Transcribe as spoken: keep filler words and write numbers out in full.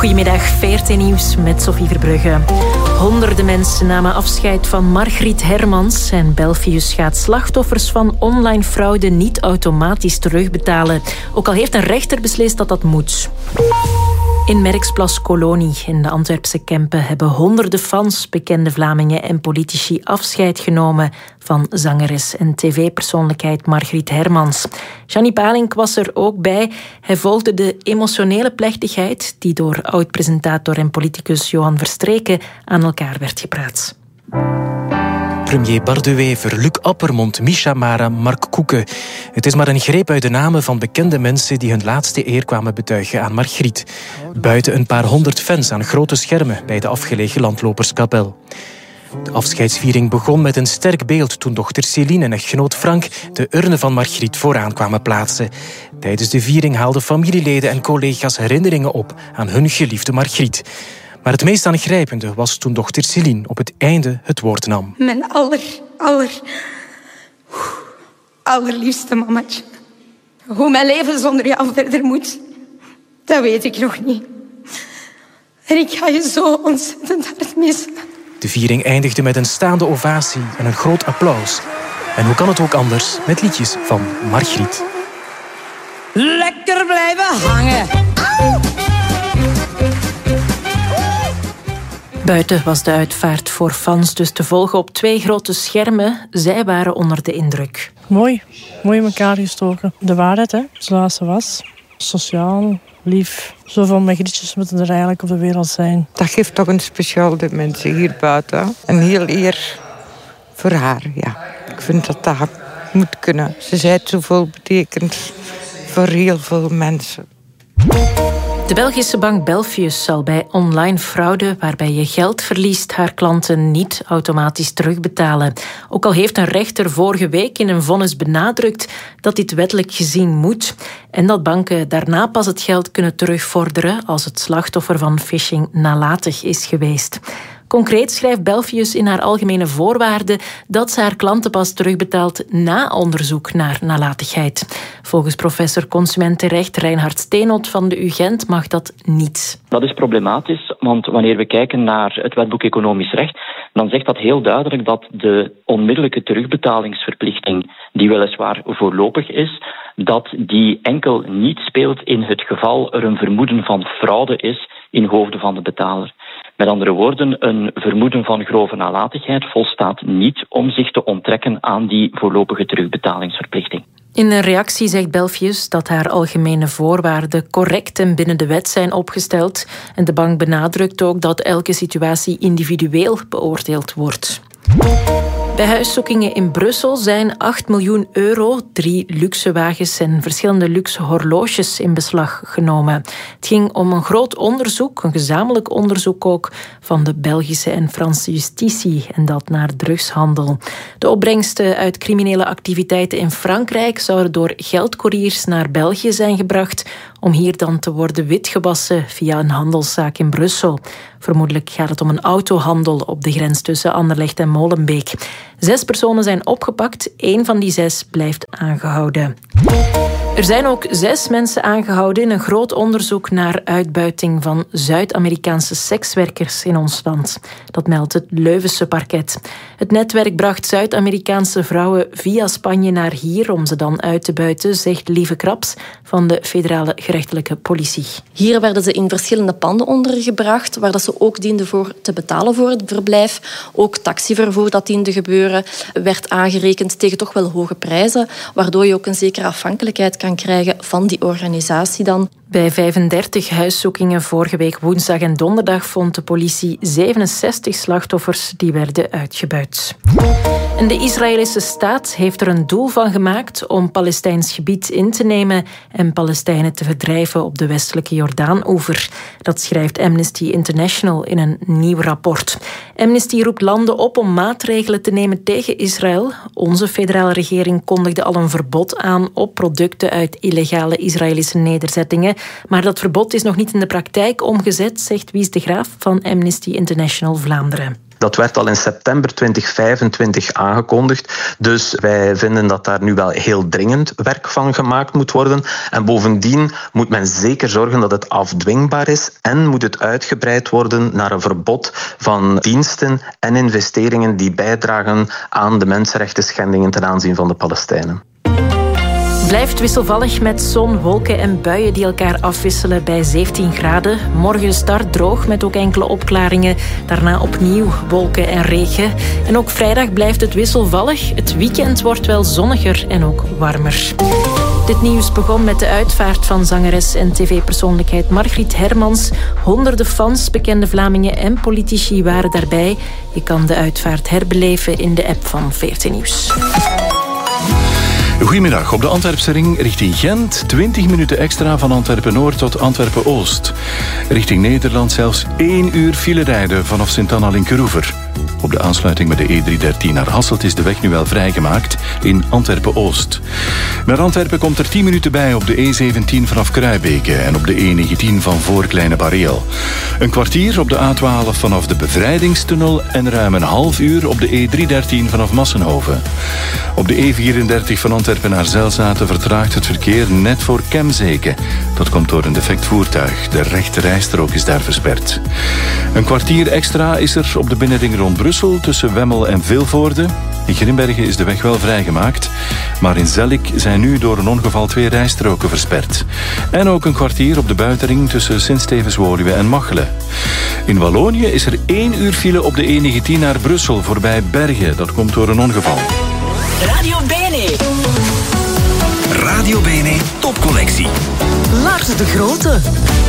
Goedemiddag, V R T Nieuws met Sophie Verbrugge. Honderden mensen namen afscheid van Margriet Hermans en Belfius gaat slachtoffers van online fraude niet automatisch terugbetalen. Ook al heeft een rechter beslist dat dat moet. In Merksplas Kolonie in de Antwerpse Kempen hebben honderden fans, bekende Vlamingen en politici afscheid genomen van zangeres en tv-persoonlijkheid Margriet Hermans. Gianni Palink was er ook bij. Hij volgde de emotionele plechtigheid die door oud-presentator en politicus Johan Verstreken aan elkaar werd gepraat. Premier Bart de Wever, Luc Appermond, Misha Mara, Mark Koeken. Het is maar een greep uit de namen van bekende mensen die hun laatste eer kwamen betuigen aan Margriet. Buiten een paar honderd fans aan grote schermen bij de afgelegen landloperskapel. De afscheidsviering begon met een sterk beeld toen dochter Céline en echtgenoot Frank de urne van Margriet vooraan kwamen plaatsen. Tijdens de viering haalden familieleden en collega's herinneringen op aan hun geliefde Margriet. Maar het meest aangrijpende was toen dochter Céline op het einde het woord nam. Mijn aller, aller, allerliefste mamatje. Hoe mijn leven zonder jou verder moet, dat weet ik nog niet. En ik ga je zo ontzettend hard missen. De viering eindigde met een staande ovatie en een groot applaus. En hoe kan het ook anders met liedjes van Margriet? Lekker blijven hangen. Buiten was de uitvaart voor fans dus te volgen op twee grote schermen. Zij waren onder de indruk. Mooi. Mooi in elkaar gestoken. De waarheid, hè, zoals ze was. Sociaal, lief. Zoveel Margrietjes moeten er eigenlijk op de wereld zijn. Dat geeft toch een speciaal dimensie hier buiten. Een heel eer voor haar, ja. Ik vind dat dat moet kunnen. Ze zei het zoveel betekent voor heel veel mensen. De Belgische bank Belfius zal bij online fraude waarbij je geld verliest haar klanten niet automatisch terugbetalen. Ook al heeft een rechter vorige week in een vonnis benadrukt dat dit wettelijk gezien moet en dat banken daarna pas het geld kunnen terugvorderen als het slachtoffer van phishing nalatig is geweest. Concreet schrijft Belfius in haar algemene voorwaarden dat ze haar klanten pas terugbetaalt na onderzoek naar nalatigheid. Volgens professor Consumentenrecht Reinhard Steenot van de U Gent mag dat niet. Dat is problematisch, want wanneer we kijken naar het wetboek Economisch Recht, dan zegt dat heel duidelijk dat de onmiddellijke terugbetalingsverplichting, die weliswaar voorlopig is, dat die enkel niet speelt in het geval er een vermoeden van fraude is in hoofde van de betaler. Met andere woorden, een vermoeden van grove nalatigheid volstaat niet om zich te onttrekken aan die voorlopige terugbetalingsverplichting. In een reactie zegt Belfius dat haar algemene voorwaarden correct en binnen de wet zijn opgesteld. En de bank benadrukt ook dat elke situatie individueel beoordeeld wordt. Bij huiszoekingen in Brussel zijn acht miljoen euro, drie luxe wagens en verschillende luxe horloges in beslag genomen. Het ging om een groot onderzoek, een gezamenlijk onderzoek ook, van de Belgische en Franse justitie en dat naar drugshandel. De opbrengsten uit criminele activiteiten in Frankrijk zouden door geldcouriers naar België zijn gebracht om hier dan te worden witgewassen via een handelszaak in Brussel. Vermoedelijk gaat het om een autohandel op de grens tussen Anderlecht en Molenbeek. Zes personen zijn opgepakt, één van die zes blijft aangehouden. Er zijn ook zes mensen aangehouden in een groot onderzoek naar uitbuiting van Zuid-Amerikaanse sekswerkers in ons land. Dat meldt het Leuvense parket. Het netwerk bracht Zuid-Amerikaanse vrouwen via Spanje naar hier om ze dan uit te buiten, zegt Lieve Kraps van de federale gerechtelijke politie. Hier werden ze in verschillende panden ondergebracht, waar dat ze ook dienden voor te betalen voor het verblijf. Ook taxivervoer dat diende gebeuren werd aangerekend tegen toch wel hoge prijzen, waardoor je ook een zekere afhankelijkheid kan krijgen van die organisatie dan. Bij vijfendertig huiszoekingen vorige week woensdag en donderdag vond de politie zevenenzestig slachtoffers die werden uitgebuit. En de Israëlische staat heeft er een doel van gemaakt om Palestijns gebied in te nemen en Palestijnen te verdrijven op de westelijke Jordaanoever. Dat schrijft Amnesty International in een nieuw rapport. Amnesty roept landen op om maatregelen te nemen tegen Israël. Onze federale regering kondigde al een verbod aan op producten uit illegale Israëlische nederzettingen. Maar dat verbod is nog niet in de praktijk omgezet, zegt Wies de Graaf van Amnesty International Vlaanderen. Dat werd al in september twintig vijfentwintig aangekondigd. Dus wij vinden dat daar nu wel heel dringend werk van gemaakt moet worden. En bovendien moet men zeker zorgen dat het afdwingbaar is en moet het uitgebreid worden naar een verbod van diensten en investeringen die bijdragen aan de mensenrechten schendingen ten aanzien van de Palestijnen. Blijft wisselvallig met zon, wolken en buien die elkaar afwisselen bij zeventien graden. Morgen start droog met ook enkele opklaringen. Daarna opnieuw wolken en regen. En ook vrijdag blijft het wisselvallig. Het weekend wordt wel zonniger en ook warmer. Dit nieuws begon met de uitvaart van zangeres en tv-persoonlijkheid Margriet Hermans. Honderden fans, bekende Vlamingen en politici waren daarbij. Je kan de uitvaart herbeleven in de app van V R T Nieuws. Goedemiddag. Op de Antwerpse ring richting Gent. twintig minuten extra van Antwerpen-Noord tot Antwerpen-Oost. Richting Nederland zelfs één uur file rijden vanaf Sint-Anna Linkeroever. Op de aansluiting met de E driehonderddertien naar Hasselt is de weg nu wel vrijgemaakt in Antwerpen-Oost. Naar Antwerpen komt er tien minuten bij op de E zeventien vanaf Kruibeke en op de E negentien van voor Kleine Bareel. Een kwartier op de A twaalf vanaf de Bevrijdingstunnel en ruim een half uur op de E driehonderddertien vanaf Massenhoven. Op de E vierendertig van Antwerpen naar Zelzaten vertraagt het verkeer net voor Kemzeke. Dat komt door een defect voertuig. De rechte rijstrook is daar versperd. Een kwartier extra is er op de binnenring rond Brussel tussen Wemmel en Vilvoorde. In Grimbergen is de weg wel vrijgemaakt, maar in Zellik zijn nu door een ongeval twee rijstroken versperd. En ook een kwartier op de buitenring tussen Sint-Stevens-Woluwe en Machelen. In Wallonië is er één uur file op de E negentien naar Brussel voorbij Bergen. Dat komt door een ongeval. Radio Bene. Radio Bene topcollectie. Lars de Grote.